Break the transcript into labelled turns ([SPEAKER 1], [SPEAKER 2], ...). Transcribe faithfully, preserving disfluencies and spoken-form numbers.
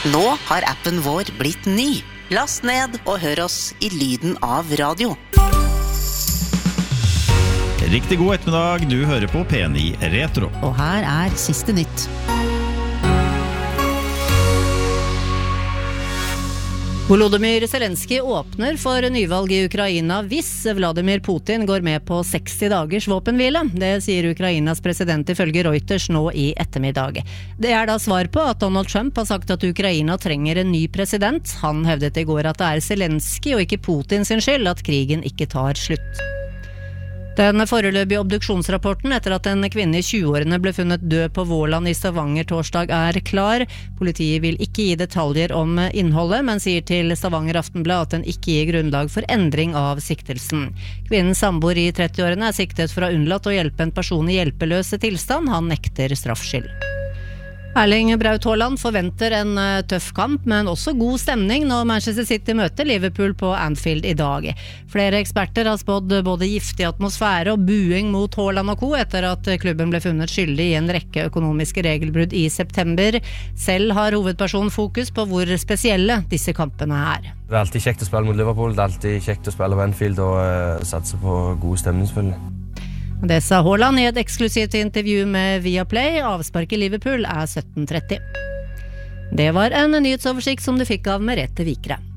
[SPEAKER 1] Nå har appen vår blitt ny. Last ned og hør oss i lyden av radio.
[SPEAKER 2] Riktig god ettermiddag, du hører på P ni Retro.
[SPEAKER 3] Og her er siste nytt. Volodymyr Zelensky åpner for nyvalg i Ukraina hvis Vladimir Putin går med på seksti dagers våpenhvile. Det sier Ukrainas president ifølge Reuters nå i ettermiddag. Det er da svar på at Donald Trump har sagt at Ukraina trenger en ny president. Han hevdet i går at det er Zelensky og ikke Putin sin skyld at krigen ikke tar slutt. Den foreløpige obduksjonsrapporten etter at en kvinne i tjueårene ble funnet død på Våland i Stavanger torsdag er klar. Politiet vil ikke gi detaljer om innholdet, men sier til Stavanger Aftenblad at den ikke gir grunnlag for endring av siktelsen. Kvinnens samboer i trettiårene er siktet for å ha unnlatt å hjelpe en person i hjelpeløse tilstand. Han nekter straffskyld. Erling Braut Haaland forventer en tøff kamp, men også god stemning når Manchester City møter Liverpool på Anfield i dag. Flere eksperter har spådd både giftig atmosfære og buing mot Haaland og co. etter at klubben ble funnet skyldig i en rekke økonomiske regelbrudd i september. Selv har hovedpersonen fokus på hvor spesielle disse kampene er.
[SPEAKER 4] Det er alltid kjekt å spille mot Liverpool, det er alltid kjekt å spille på Anfield og uh, satse på god stemning selvfølgelig.
[SPEAKER 3] Det sa Haaland i et eksklusivt intervju med Viaplay. Avspark i Liverpool er sytten tretti. Det var en nyhetsoversikt som du fikk av Merete Vikre.